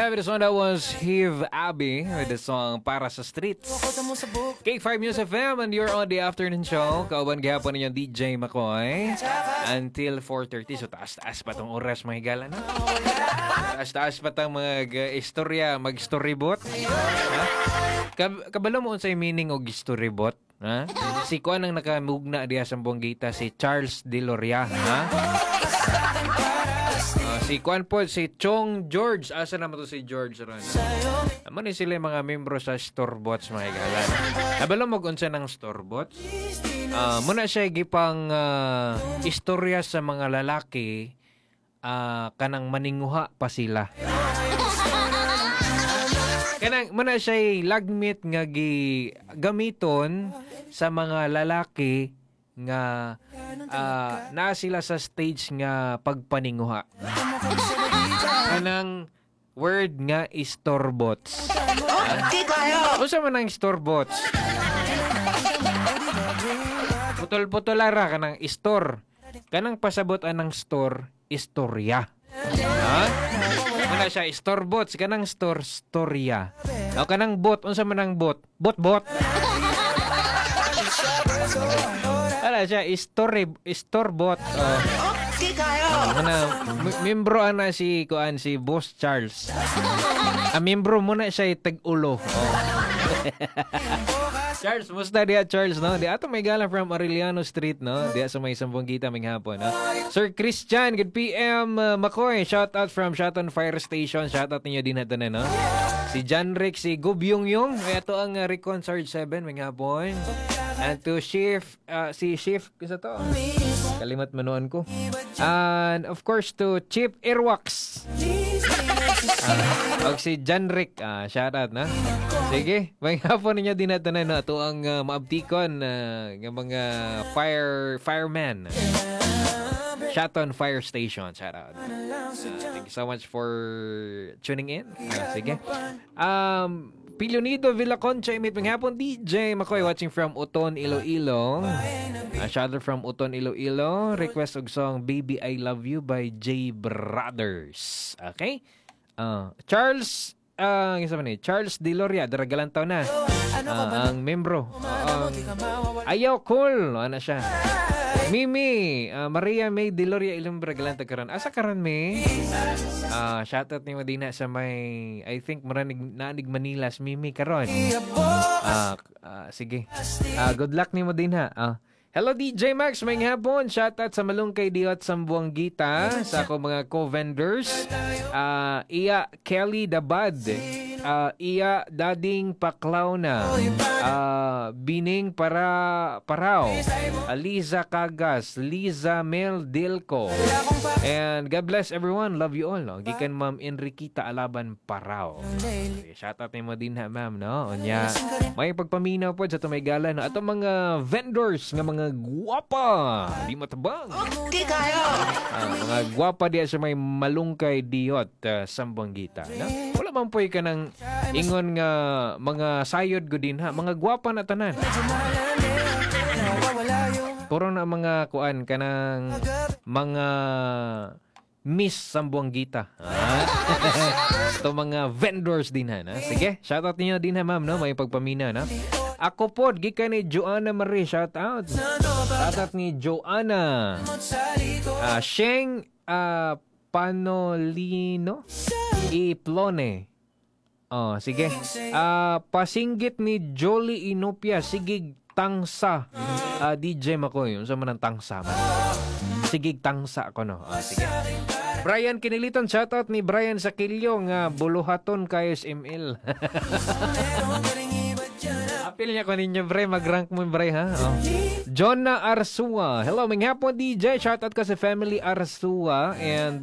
have it. This one that was Heave Abbey with the song Para sa Streets. K5 News FM and you're on the afternoon show. Kauban gihapon ninyo DJ McCoy until 4:30. So taas-taas pa tong oras mga higala na. Taas-taas pa tong mga istorya, mag-storybot. Kabalo mo unsay meaning og storybot? Ha? Si Kuan ang nakamugna diha sa Buanguita, si Charles De Loria, ha? Si Kuan po, si Chong George. Asa naman to si George ron? Naman ni sila mga membro sa Storebots mga igalan. Nabalo mo unsa ng Storebots? Muna siya gipang istorya sa mga lalaki kanang maninguha pa sila. Kanang muna siya lagmit nga gamiton sa mga lalaki nga naa sila sa stage nga pagpaninguha. Kanang word nga istorbots. Usa man ang istorbots? Putol-putolara kanang istor. Kanang pasabot anang store, istorya. Ha? Muna siya istorbots, kanang store, storya. O kanang bot, unsa man ang bot? Bot-bot. Ala siya, storebot. Membro ana si Kuan, si Boss Charles. Membro muna siya tag-ulo. Charles, musta diya Charles, no? Di ato may galang from Aureliano Street, no? Diya sa may Sambuanguita may hapon, no? Sir Christian, good PM, Makoy. Shout out from Shaton Fire Station. Shout out ninyo din nato na, no? Si John Rick, si Gubyong Yung. Ito ang Recon Sarge 7 may hapon. And to Chief, si Chief, kisa to? Kalimat manoon ko. And of course to Chief Irwax. Og si John Rick, shout out na. Sige, may hapon ninyo din natin na ito ang maabtikon ng mga fireman. Shaton Fire Station, shout out. Thank you so much for tuning in. Sige. Pilonido Villa Concha, imit mga hapon DJ Makoy watching from Uton, Iloilo. Shout out from Uton, Iloilo. Request og song Baby I Love You by J Brothers. Okay? Charles Charles De Loria, daragalan taon na. Ang membro. Ayaw cool. Ano siya? Mimi, Maria May De Loria Ilumbra galanta karon. Asa karon mi? Shoutout ni Madina sa may I think nanig Manila si Mimi karon. Sige. Good luck ni Madina. Hello DJ Max, may hapon. Shoutout sa Malungkay Diot Sambuanguita, sa ako mga co-vendors. Iya Kelly Dabad, iya Dading Paklauna, Bining Parao, Liza Cagas, Liza Mel Dilco. And God bless everyone. Love you all. No? Gikan Ma'am Enriquita Alaban Parao. Shoutout ni mo din ha, ma'am. No? Onya, may pagpaminaw po sa tumaygala. No? At mga vendors nga mga guwapa, di matabang. Mga guwapa diya sa may Malungkay Diot Sambuanguita. No? Wala man po ka ng ingon nga mga sayod ko din ha. Mga guwapa na tanan. Puro na mga kuan kanang mga Miss Sambuanguita. Ito mga vendors din ha. Sige, shoutout niyo din ha ma'am. No? May pagpamina na. Ako po, gikan ni Joanna Marie, shout out. Shout out ni Joanna. Sheng Panolino Iplone. Sige. Pasinggit ni Jolie Inopia, sigig tangsa. DJ Makoy, unsa man ang tangsa man? Sigig tangsa ko no. Sige. Brian Kiniliton, shout out ni Brian Sakilyo nga buluhaton kay SML. Apil niya ko ninyo, bre. Mag-rank mo, bre, ha? Jonna Arsua. Hello, mga hapon, DJ. Shoutout ka sa family Arsua and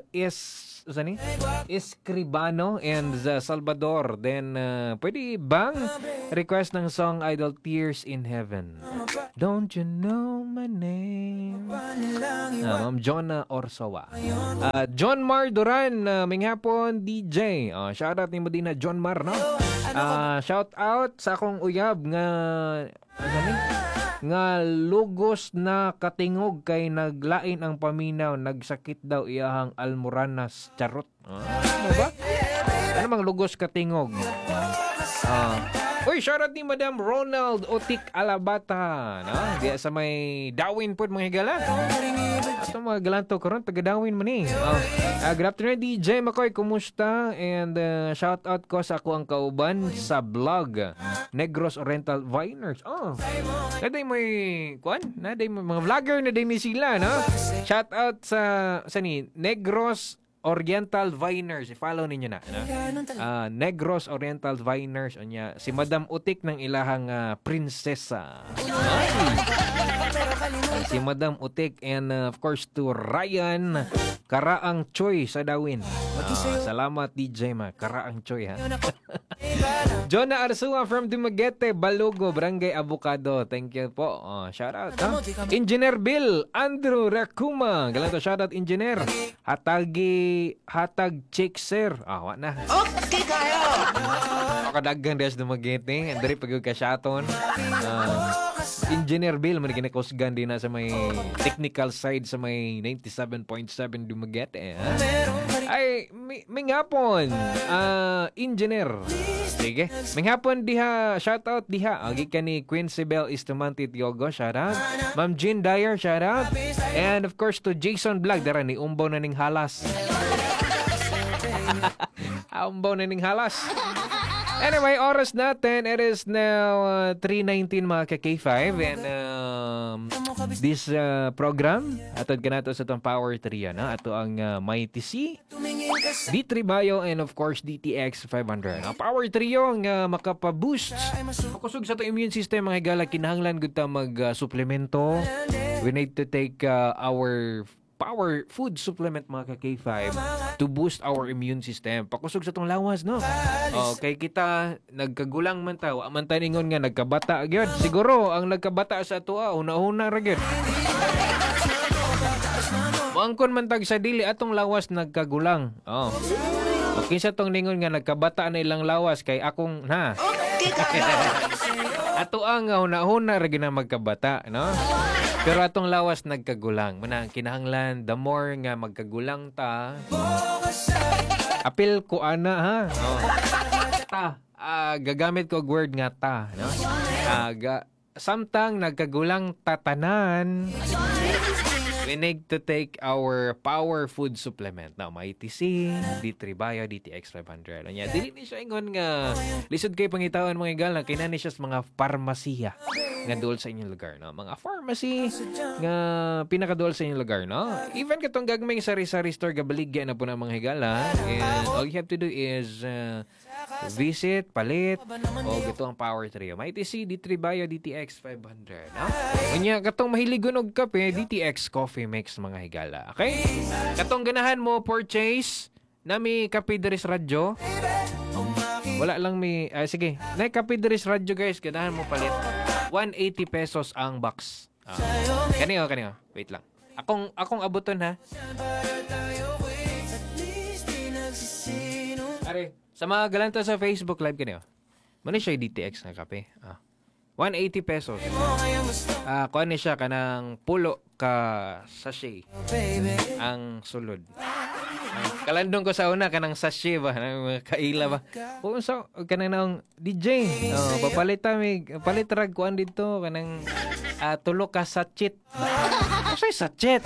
Escribano and Salvador. Then, pwede bang request ng song Idol Tears in Heaven? Don't you know my name? Ma'am Jonna Orsowa. John Mar Duran, mga hapon, DJ. Shoutout ni mo din na John Mar, no? Shout out sa akong uyab nga lugos na katingog kay naglain ang paminaw, nagsakit daw iyahang almoranas charot. Ano ba? Ano mang lugos katingog. Uy, shoutout ni Madam Ronald Otik Alabata. No? Diya sa may Dawin po mga higala. At mga galanto karon taga Dawin man eh. Good afternoon, DJ Makoy. Kumusta? And shoutout ko sa ako ang kauban sa vlog Negros Oriental Viners. Naday may kuan? Naday may mga vlogger na day may sila, no? Shoutout sa ni Negros Oriental Viners. I-follow ninyo na. Negros Oriental Viners. Si Madam Utik ng ilahang prinsesa. Si Madam Utik and of course to Ryan Karaang Choy sa Dawin. Salamat DJ Ma. Karaang Choy ha. Jonah Arsua from Dumaguete, Balugo, Barangay Avocado. Thank you po. Shout out. Engineer Bill, Andrew Rakuma. Galanto shout out Engineer. Hatag Chixer. Wa na. Okay kayo. Kadagang des Dumaguete. Andari pag kasyaton. Engineer Bill, man kinakusgan din na sa may technical side sa may 97.7 Dumaguete. Ay, may ngapon. Engineer. Sige. May ngapon diha, shout out diha. Agi ka ni Quincy Bell Istumante Tiogo, shout out. Ma'am Jean Dyer, shout out. And of course to Jason Vlog, dara ni umbaw na ning halas. Umbaw na ning halas. Anyway, oras natin, it is now 3:19 mga ka-K5 and this program atod kanato sa itong Power 3 ato ang Mighty C, D3 Bio and of course DTX 500. Ang Power 3 yung makapa-boost makusog sa itong immune system mga higala. Kinahanglan gud ta mag-suplemento. We need to take our power food supplement mga ka-K5 to boost our immune system. Pakusog sa tong lawas, no? Okay, kita nagkagulang man ta, wa man ta ningon nga nagkabata gyud. Siguro ang nagkabata sa ato una-una ra gyud. Mangkon man tag sa dili atong lawas nagkagulang. Okay sa tong ningon nga nagkabata na ilang lawas kay akong na. Ato ang una-una ra gyud na magkabata, no? Pero atong lawas nagkagulang. Manang kinahanglan, the more nga magkagulang ta, apil ko ana ha. Ta. Gagamit ko word nga ta. No? Samtang nagkagulang tatanan, we need to take our power food supplement. Now, Mighty C, D3 Bio, DTX 500. Dili ni siya ingon nga lisod kay pangitawan mga igal na kinani siya sa mga parmasiya nga duol sa inyong lugar, no? Mga pharmacy nga pinakaduol sa inyong lugar, no? Even katong gagmay sari-sari store gabaligya na po ng mga higala. And all you have to do is visit, palit, o ito ang Power 3. Mighty C, D3 Bio, DTX 500, no? Unya, katong mahiligon og kape, DTX Coffee Mix mga higala. Okay? Katong ganahan mo purchase na may kape diri sa radyo. Wala lang may sige, na kape diri sa radyo guys, ganahan mo palit. 180 pesos ang box. Kaniyo. Wait lang. Akong abuton ha. Are, sa mga galanta sa Facebook live kaniyo. Mano siya DTX na kape. 180 pesos. Kuha ni siya kanang pulo ka sachet. Ang sulod. Kalandong ko sa una kanang sachet ba, kaila ba. Kung so kanang DJ, palit rag kuan dito kanang tulo ka sachet. Say sachet.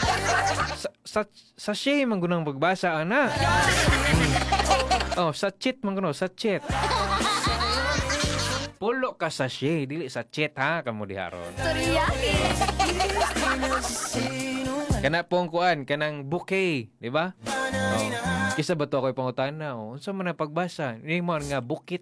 Sachet man gunang pagbasa ana. Sachet man kuno, sachet. Pulo ka sachet, dili sachet ha, kamo diharon. Kana pong kuan, kanang bouquet, di ba? Kisa ba to ako'y pangutana? Unsa man ang pagbasa? Ini mo nga bukit.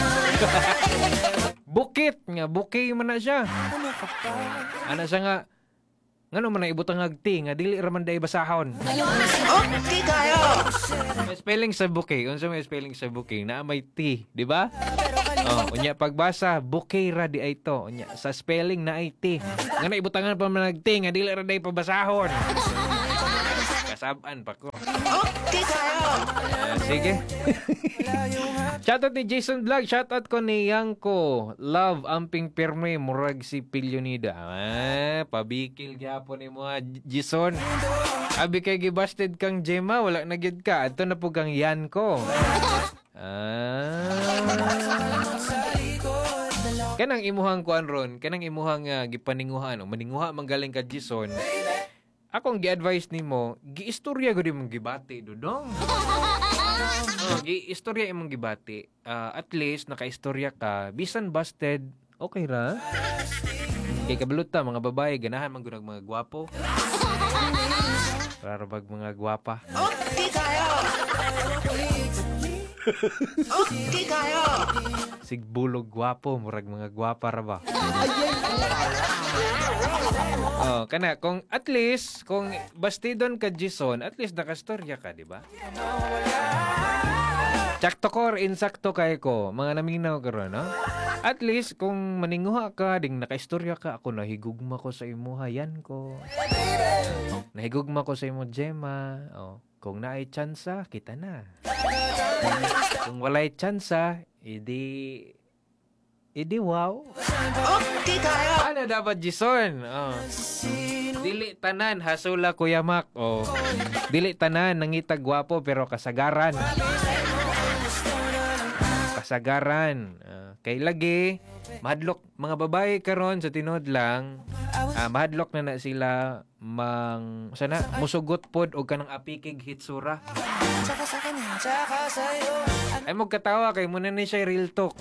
Bukit nga, bouquet man na siya. Ana siya nga, ngano man na ibutang agti nga dili ra man day basahon. Okay kayo. May spelling sa bouquet. Unsa may spelling sa bouquet? Na may T, di ba? Unya pagbasa, bouquet ra di ay to. Unya sa spelling na ay T. Nga na ibutangan pa man nagti nga dili ra day pabasahon. Kasab-an pa ko. Okay kayo. Sige. Shoutout ni Jason Vlog. Shoutout ko ni Yanko. Love, amping pirme. Murag si Pilyonida. Pabikil gyapon ni mga Jason. Abi kay gibasted kang Gemma. Wala na gyud ka. Ato na po kang Yanko. Kanang imuhang kuan ron. Kanang imuhang gipaninguhan. Maninguha manggaling ka Jason. Akong gi-advise nimo, gi-istorya gud imong gibati dudong. Gi-istorya imong gibati. At least naka-istorya ka, bisan busted, okay ra. Kay kabulot ta mga babae ganahan man gud mga gwapo. Para bag mga gwapa. Okay kayo. Okay kayo. Sigbulog gwapo, murag mga gwapa ra ba? Kana kung at least kung bastidon ka Jason, at least nakastorya ka, di ba? Sakto ko, insakto kay ko, mga naminaw karon, no? At least kung maninguha ka, ding nakaistorya ka, ako nahigugma ko sa imo hayan ko. Nahigugma ko sa imo Gemma. Kung naay tsansa, kita na. Kung walay tsansa, edi wow. Okay kayo. Ano dapat Jason? Dili tanan hasula Kuya Mac. Dili tanan nangita gwapo pero kasagaran. Kay lagi mahadlok mga babae karon sa tinod lang. Mahadlok na sila musugot pod og kanang apikig hitsura. Ay mo katawa kay muna ni siya real talk.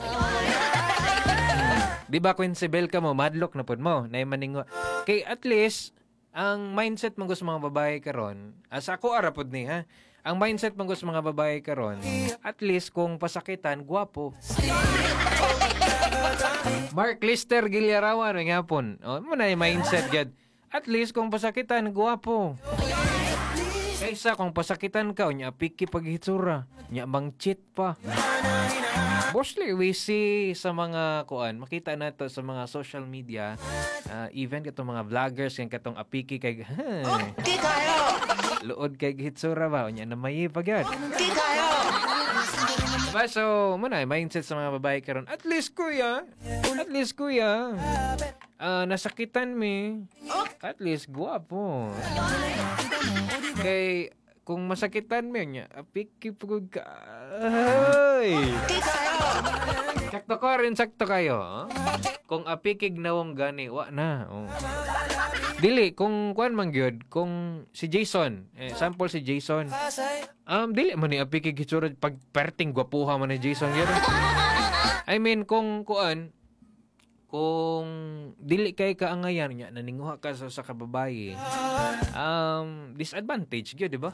Di ba Queen Sibel ka mo, madlock na pod mo, na maningo. Kay at least, ang mindset mong gusto mga babae karon, sa ako arapod ni ha, ang mindset mong gusto mga babae karon, at least kung pasakitan, gwapo. Mark Lister Gilyarawan, may hapon. Muna yung mindset gad. At least kung pasakitan, gwapo. Kaysa kung pasakitan ka, nya piki paghitsura, nya bang cheat pa. Mostly we see sa mga makita nato sa mga social media, even katong mga vloggers kay katong apiki kay Okay kayo. luod kay hitsura ba nya na may pagyan. Okay kayo. Diba? So, muna mindset sa mga babae karon. At least kuya, nasakitan mi. At least guwapo. Kay kung masakitan mo niya, apiki pagod ka. Ay! Okay kayo. Sakto kayo. Kung apikig nawong gani, wa na. Dili, kung kuan man gyud, kung si Jason, sample si Jason, dili man ni apikig hitsura pag perting gwapuha man ni Jason gyud. I mean, kung dili kay kaangayan nya naninguha ka sa kababaye, disadvantage gyud, di ba?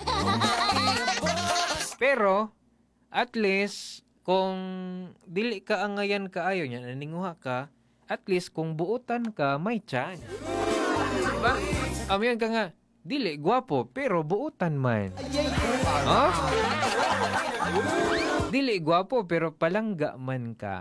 Pero at least kung dili kaangayan kaayo nya naninguha ka, at least kung buutan ka may chance. Di ba? Yan ka nga, dili gwapo pero buutan man. Dili gwapo pero palangga man ka.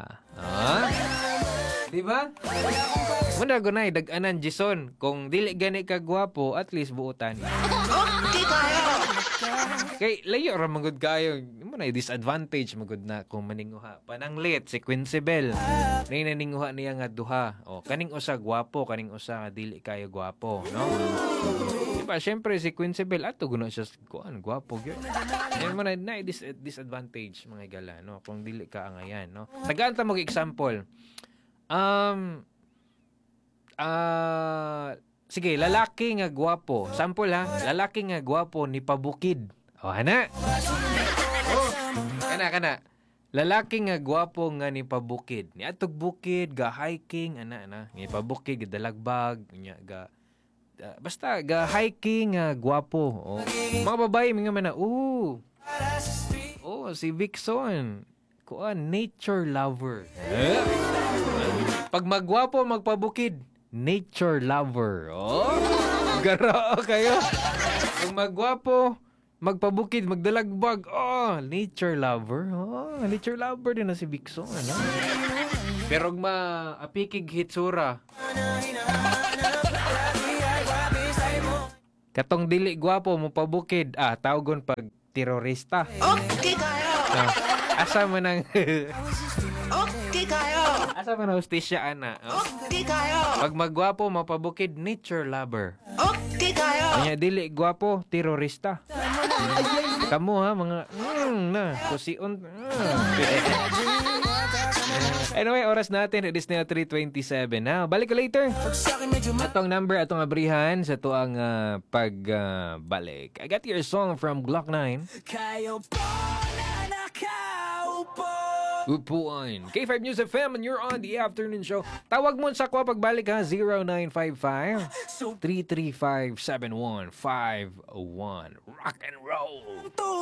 Diba? Muna gunay dag-anan Jason, kung dili gani ka gwapo, at least buutan. Okay kayo. Kay layo ra magud kayo. Muna disadvantage magud na kung maninguha. Pananglit si Queen Sibel. Naninguha niya nga duha. Kaning usa gwapo, kaning usa dili kayo gwapo, no? Diba? Syempre si Queen Sibel ato guno siya gwapo gyud. Yan muna na disadvantage mga igala, no? Kung dili ka angayan, no? Tagaan ta mo example. Sige, lalaki nga gwapo. Sample ha, lalaki nga gwapo ni pabukid. Ana. Kana. Lalaki nga gwapo nga ni pabukid. Ni atog bukid ga hiking ana. Ni pabukid ga dalagbag nya ga basta ga hiking nga gwapo. Mga babae mga man si Vixon. Nature lover. Pag magwapo, magpabukid, nature lover. Gara kayo. Pag magwapo, magpabukid, magdalagbag, nature lover. Nature lover din na si Vixon. Pero apikig hitsura. Katong dili gwapo mo pabukid. Tawgon pag terorista. Okay kayo. Asa man ang Okay kayo. asa man ang hustisya ana. Okay kayo. Pag magwapo mapabukid nature lover. Okay kayo. Kanya dili gwapo terorista. Kamu ha mga na kusion. Anyway, oras natin it is now 3:27 na. Balik ko later. Atong number atong abrihan sa tuang pagbalik. I got your song from Glock 9. Upuan. K5 News FM and you're on the afternoon show. Tawag mo sa kwa pagbalik ha 0955 335 7151. Rock and roll.